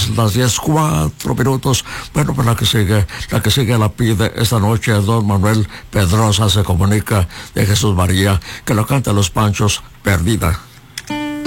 las 10:04. Bueno, pues la que sigue la pide esta noche. Don Manuel Pedrosa se comunica de Jesús María, que lo canta Los Panchos, Perdida.